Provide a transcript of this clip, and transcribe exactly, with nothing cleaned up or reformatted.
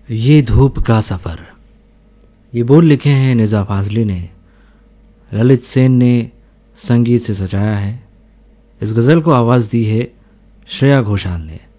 ये धूप का सफ़र। ये बोल लिखे हैं निज़ा फाज़ली ने, ललित सेन ने संगीत से सजाया है। इस गज़ल को आवाज़ दी है श्रेया घोषाल ने।